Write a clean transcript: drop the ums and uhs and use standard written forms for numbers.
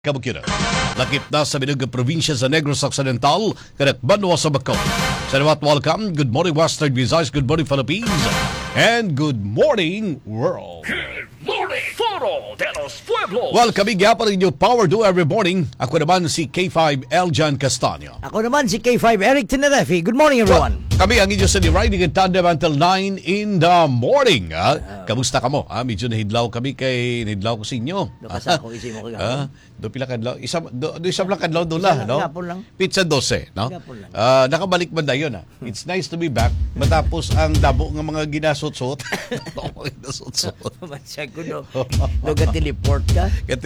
Kabukira. Lakip na sa Binuga Provincia sa Negros Occidental, kanak Banwa sa Bacau. Salamat, welcome. Good morning, Western Visayas. Good morning, Philippines. And good morning, world. Good morning, Foro de los Pueblos. Well, kami gyapon ninyo Power Do every morning. Ako naman si K5 Eljan Castaño. Ako naman si K5 Eric Tenerefi. Good morning, everyone. Kami ang inyo sa riding in tandem until 9 in the morning. Kamusta ka mo? Medyo nahidlaw kami kay nahidlaw ko sa inyo. Dokasa ako isi mo kagapon. Do pila kadlaw? Isang lang kadlaw dola, no? Gapon lang. Pizza 12, no? Gapon lang. Nakabalik man dayon. It's nice to be back matapos ang dabo ng mga ginasot-sot. Ginasot-sot. Masyag ko no. Doga teleport ka.